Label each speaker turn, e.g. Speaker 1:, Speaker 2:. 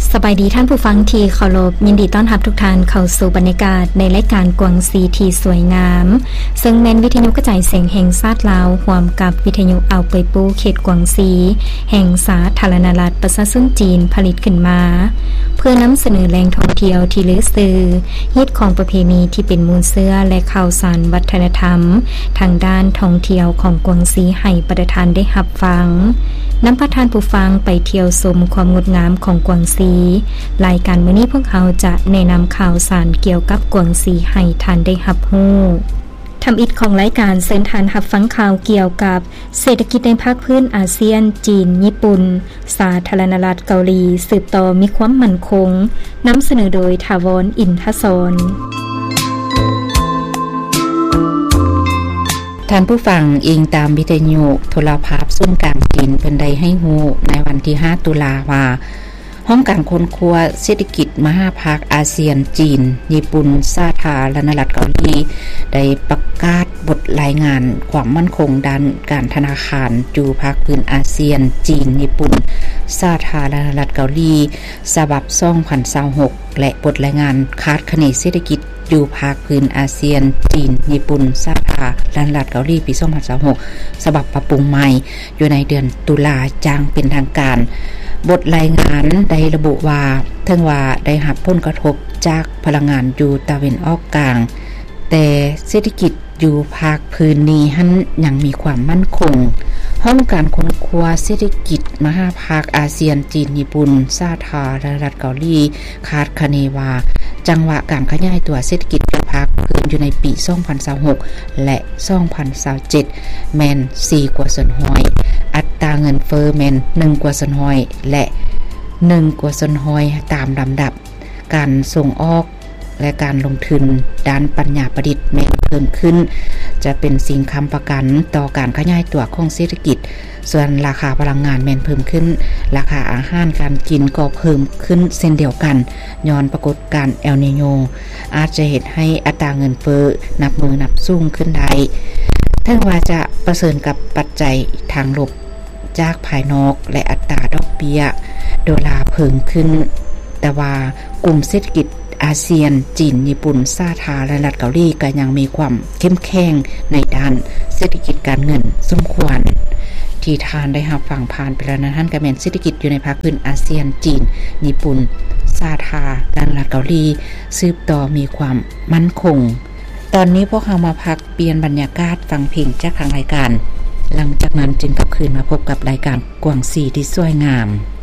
Speaker 1: สบายดีท่านผู้ฟังที่เคารพยินดีต้อนรับทุกท่านเข้าสู่บรรยากาศในรายการกวางซีที่สวยงามซึ่งแม่นวิทยุกระจายเสียงแห่งชาติลาวร่วมกับวิทยุอ่าวเปยปูเขตกวางซีแห่งสาธารณรัฐประชาชนจีนผลิตขึ้นมาเพื่อนำเสนอแหล่งท่องเที่ยวที่ลือซื่อฮิตของประเพณีที่เป็นมูลเสื้อและข่าวสารวัฒนธรรมทางด้านท่องเที่ยวของกวางซีให้ประทานได้รับฟังนำพาท่านผู้ฟังไปเที่ยวชมความงดงามของกวางซีรายการมื้อนี้พวกเราจะแนะนำข่าวสารเกี่ยวกับกวางซีให้ท่านได้รับรู้ทำอิฐของรายการเชิญท่านรับฟังข่าวเกี่ยวกับเศรษฐกิจในภาคพื้นอาเซียนจีนญี่ปุ่นสาธารณรัฐเกาหลีสืบต่อมีความมั่นคงนำเสนอโดยถาวรอินทศร
Speaker 2: ท่านผู้ฟังอิงตามวิทยุโทรภาพศูนย์กลางจีนเพิ่นได้ให้ฮู้ในวันที่5ตุลาว่าห้องการค้นคว้าเศรษฐกิจมหาภาคอาเซียนจีนญี่ปุ่นสาธารณรัฐเกาหลีได้ประกาศบทรายงานความมั่นคงด้านการธนาคารอยู่ภาคพื้นอาเซียนจีนญี่ปุ่นสาธารณรัฐเกาหลีฉบับ2026และบทรายงานคาดคะเนเศรษฐกิจอยู่ภาคพื้นอาเซียนจีนญี่ปุ่นสาธารณรัฐเกาหลีปี2026ฉบับปรับปรุงใหม่อยู่ในเดือนตุลาจางเป็นทางการบทรายงานได้ระบุว่าถึงว่าได้รับผลกระทบจากพลังงานอยู่ตะวันออกกลางแต่เศรษฐกิจอยู่ภาคพื้นนี้หั้นยังมีความมั่นคงห้องการค้นคว้าเศรษฐกิจมหาภาคอาเซียนจีนญี่ปุ่นสาธารณรัฐเกาหลีคาดคะเนว่าจังหวะการขยายตัวเศรษฐกิจอยู่ภาคพื้นอยู่ในปี2026และ2027แม่น4กว่าส่วนห้อยอัตราเงินเฟ้อแม่น1กว่าส่วนห้อยและ1กว่าส่วนห้อยตามลำดับการส่งออกและการลงทุนด้านปัญญาประดิษฐ์แม่นเพิ่มขึ้นจะเป็นสิ่งค้ำประกันต่อการขยายตัวของเศรษฐกิจส่วนราคาพลังงานแม่นเพิ่มขึ้นราคาอาหารการกินก็เพิ่มขึ้นเช่นเดียวกันย้อนปรากฏการณ์เอลนีโญอาจจะเฮ็ดให้อัตราเงินเฟ้อนับมือนับสูงขึ้นได้ถึงว่าจะประเสริญกับปัจจัยทางลบจากภายนอกและอัตราดอกเบี้ยดอลลาร์เพิ่มขึ้นแต่ว่ากลุ่มเศรษฐกิจอาเซียนจีนญี่ปุ่นสาธารณรัฐเกาหลีก็ยังมีความเข้มแข็งในด้านเศรษฐกิจการเงินสมควรที่ทานได้รับฟังผ่านไปแล้วนั้นท่านก็แม่นเศรษฐกิจอยู่ในภาคพื้นอาเซียนจีนญี่ปุ่นสาธารณรัฐเกาหลีสืบต่อมีความมั่นคงตอนนี้พวกเรามาพักเปลี่ยนบรรยากาศฟังเพลงจากทางรายการหลังจากนั้นจึงกลับคืนมาพบกับรายการกวางซีที่สวยงาม